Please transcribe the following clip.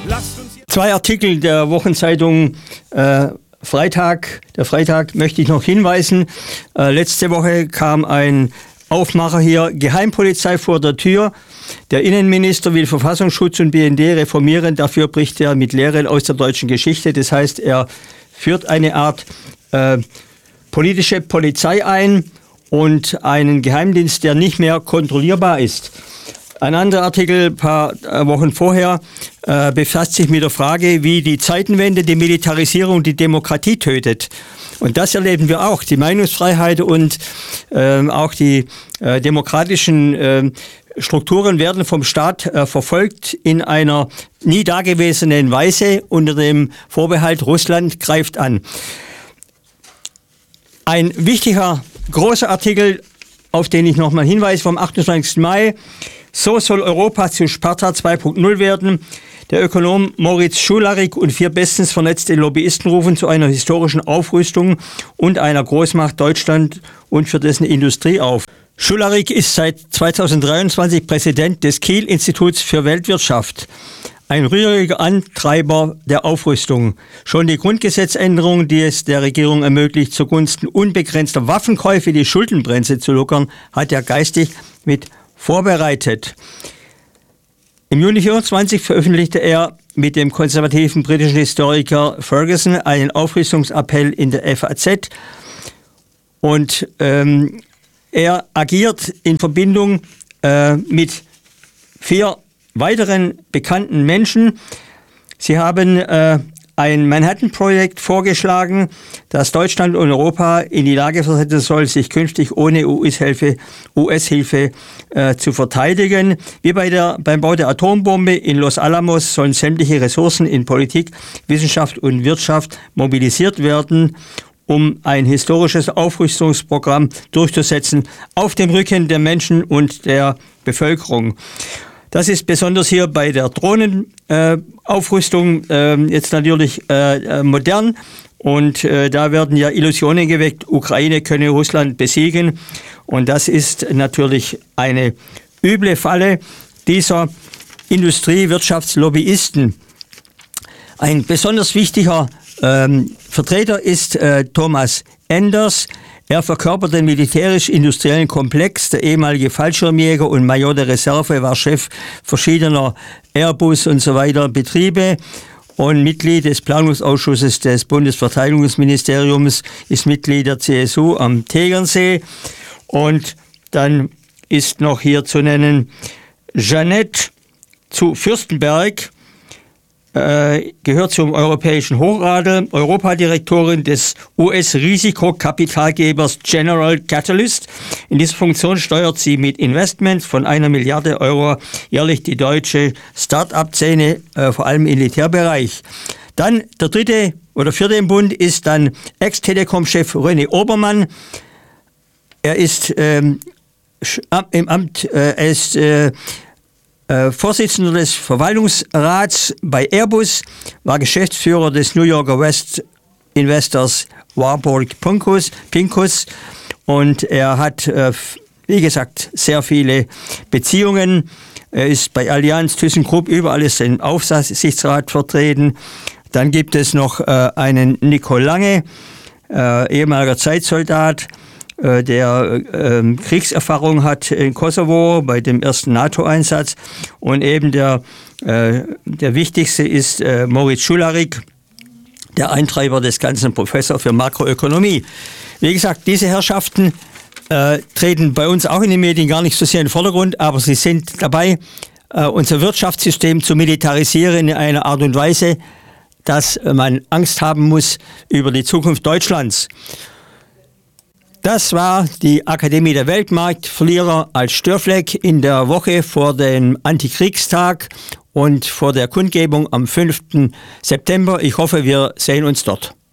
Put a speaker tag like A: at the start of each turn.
A: Zwei Artikel der Wochenzeitung Freitag, möchte ich noch hinweisen. Letzte Woche kam ein Aufmacher hier, Geheimpolizei vor der Tür. Der Innenminister will Verfassungsschutz und BND reformieren. Dafür bricht er mit Lehren aus der deutschen Geschichte. Das heißt, er führt eine Art politische Polizei ein und einen Geheimdienst, der nicht mehr kontrollierbar ist. Ein anderer Artikel, ein paar Wochen vorher, befasst sich mit der Frage, wie die Zeitenwende, die Militarisierung die Demokratie tötet. Und das erleben wir auch. Die Meinungsfreiheit und auch die demokratischen Strukturen werden vom Staat verfolgt in einer nie dagewesenen Weise unter dem Vorbehalt, Russland greift an. Ein wichtiger, großer Artikel, auf den ich nochmal hinweise, vom 28. Mai. So soll Europa zu Sparta 2.0 werden. Der Ökonom Moritz Schularik und 4 bestens vernetzte Lobbyisten rufen zu einer historischen Aufrüstung und einer Großmacht Deutschland und für dessen Industrie auf. Schularik ist seit 2023 Präsident des Kiel-Instituts für Weltwirtschaft. Ein rühriger Antreiber der Aufrüstung. Schon die Grundgesetzänderung, die es der Regierung ermöglicht, zugunsten unbegrenzter Waffenkäufe die Schuldenbremse zu lockern, hat er geistig mit vorbereitet. Im Juni 2024 veröffentlichte er mit dem konservativen britischen Historiker Ferguson einen Aufrüstungsappell in der FAZ und er agiert in Verbindung mit 4 weiteren bekannten Menschen. Sie haben ein Manhattan-Projekt vorgeschlagen, das Deutschland und Europa in die Lage versetzen soll, sich künftig ohne US-Hilfe zu verteidigen. Wie beim Bau der Atombombe in Los Alamos sollen sämtliche Ressourcen in Politik, Wissenschaft und Wirtschaft mobilisiert werden, um ein historisches Aufrüstungsprogramm durchzusetzen, auf dem Rücken der Menschen und der Bevölkerung. Das ist besonders hier bei der Drohnenaufrüstung jetzt natürlich modern und da werden ja Illusionen geweckt, Ukraine könne Russland besiegen und das ist natürlich eine üble Falle dieser Industrie-Wirtschaftslobbyisten. Ein besonders wichtiger Vertreter ist Thomas Enders. Er verkörpert den militärisch-industriellen Komplex. Der ehemalige Fallschirmjäger und Major der Reserve war Chef verschiedener Airbus und so weiter Betriebe und Mitglied des Planungsausschusses des Bundesverteidigungsministeriums, ist Mitglied der CSU am Tegernsee. Und dann ist noch hier zu nennen Jeanette zu Fürstenberg, gehört zum Europäischen Hochadel, Europadirektorin des US-Risikokapitalgebers General Catalyst. In dieser Funktion steuert sie mit Investments von 1 Milliarde Euro jährlich die deutsche Start-up-Szene, vor allem im Militärbereich. Dann der 3. oder 4. im Bund ist dann Ex-Telekom-Chef René Obermann. Er ist im Amt, Vorsitzender des Verwaltungsrats bei Airbus, war Geschäftsführer des New Yorker West Investors Warburg Pincus und er hat, wie gesagt, sehr viele Beziehungen. Er ist bei Allianz, ThyssenKrupp, überall ist im Aufsichtsrat vertreten. Dann gibt es noch einen Nico Lange, ehemaliger Zeitsoldat, der Kriegserfahrung hat in Kosovo bei dem ersten NATO-Einsatz und eben der wichtigste ist Moritz Schularik, der Eintreiber des ganzen, Professor für Makroökonomie. Wie gesagt, diese Herrschaften treten bei uns auch in den Medien gar nicht so sehr in den Vordergrund, aber sie sind dabei, unser Wirtschaftssystem zu militarisieren in einer Art und Weise, dass man Angst haben muss über die Zukunft Deutschlands. Das war die Akademie der Weltmarktverlierer als Störfleck in der Woche vor dem Antikriegstag und vor der Kundgebung am 5. September. Ich hoffe, wir sehen uns dort.